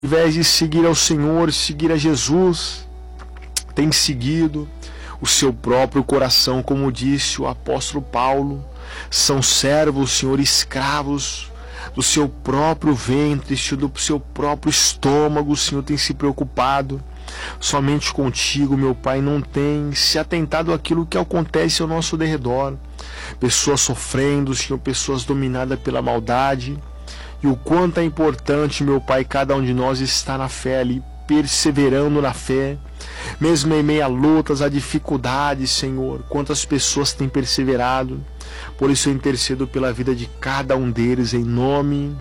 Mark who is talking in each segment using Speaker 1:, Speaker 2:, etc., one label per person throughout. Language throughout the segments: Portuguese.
Speaker 1: invés de seguir ao Senhor, seguir a Jesus, tem seguido o seu próprio coração, como disse o apóstolo Paulo. São servos, Senhor, escravos do seu próprio ventre, do seu próprio estômago. O Senhor tem se preocupado somente contigo, meu Pai, não tem se atentado àquilo que acontece ao nosso derredor. Pessoas sofrendo, Senhor, pessoas dominadas pela maldade. E o quanto é importante, meu Pai, cada um de nós está na fé ali, perseverando na fé, mesmo em meio a lutas, a dificuldades, Senhor. Quantas pessoas têm perseverado. Por isso eu intercedo pela vida de cada um deles, em nome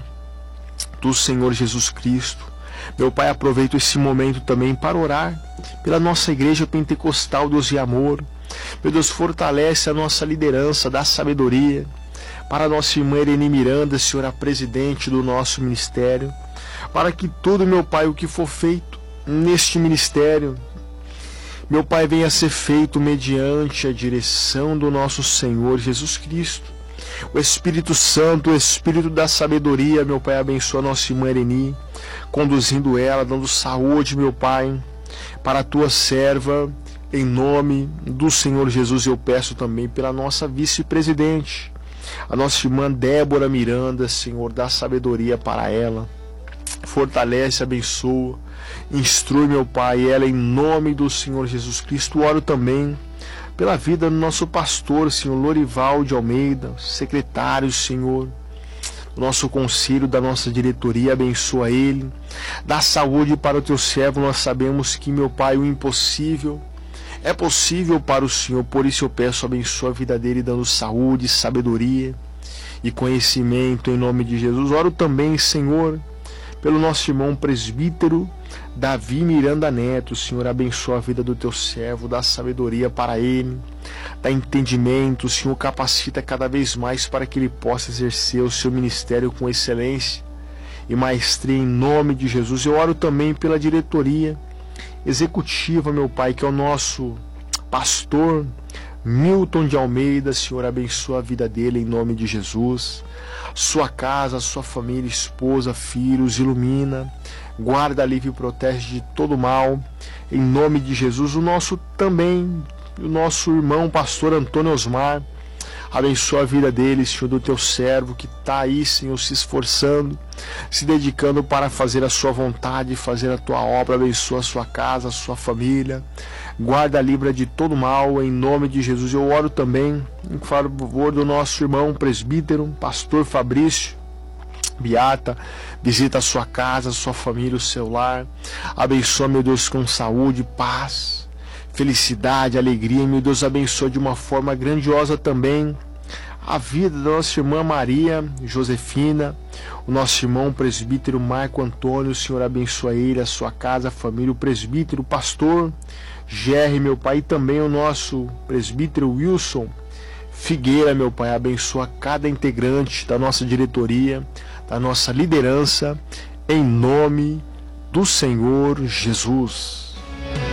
Speaker 1: do Senhor Jesus Cristo. Meu Pai, aproveito esse momento também para orar pela nossa igreja pentecostal, Deus e amor. Meu Deus, fortalece a nossa liderança, dá sabedoria para a nossa irmã Irene Miranda, Senhor, a presidente do nosso ministério, para que tudo, meu Pai, o que for feito neste ministério, meu Pai, venha a ser feito mediante a direção do nosso Senhor Jesus Cristo. O Espírito Santo, o Espírito da sabedoria, meu Pai, abençoa a nossa irmã Irene, conduzindo ela, dando saúde, meu Pai, para a tua serva. Em nome do Senhor Jesus, eu peço também pela nossa vice-presidente, a nossa irmã Débora Miranda, Senhor, dá sabedoria para ela, fortalece, abençoa, instrui, meu Pai, ela em nome do Senhor Jesus Cristo. Oro também pela vida do nosso pastor, Senhor Lorival de Almeida, secretário, Senhor, do nosso conselho, da nossa diretoria, abençoa ele, dá saúde para o teu servo. Nós sabemos que, meu Pai, o impossível é possível para o Senhor, por isso eu peço, abençoa a vida dele, dando saúde, sabedoria e conhecimento em nome de Jesus. Oro também, Senhor, pelo nosso irmão presbítero Davi Miranda Neto, Senhor, abençoa a vida do teu servo, dá sabedoria para ele, dá entendimento, Senhor, capacita cada vez mais para que ele possa exercer o seu ministério com excelência e maestria em nome de Jesus. Eu oro também pela diretoria executiva, meu Pai, que é o nosso pastor Milton de Almeida, Senhor, abençoa a vida dele em nome de Jesus, sua casa, sua família, esposa, filhos, ilumina, guarda, livre e protege de todo mal, em nome de Jesus. O nosso irmão pastor Antônio Osmar, abençoa a vida dele, Senhor, do teu servo que está aí, Senhor, se esforçando, se dedicando para fazer a sua vontade, fazer a tua obra. Abençoa a sua casa, a sua família, guarda, livra de todo mal, em nome de Jesus. Eu oro também em favor do nosso irmão presbítero, pastor Fabrício Beata, visita a sua casa, a sua família, o seu lar, abençoa, meu Deus, com saúde, paz, felicidade, alegria. Meu Deus, abençoa de uma forma grandiosa também a vida da nossa irmã Maria Josefina, o nosso irmão presbítero Marco Antônio. O Senhor abençoa ele, a sua casa, a família, o presbítero, o pastor Jerry, meu Pai, e também o nosso presbítero Wilson Figueira, meu Pai, abençoa cada integrante da nossa diretoria, da nossa liderança, em nome do Senhor Jesus.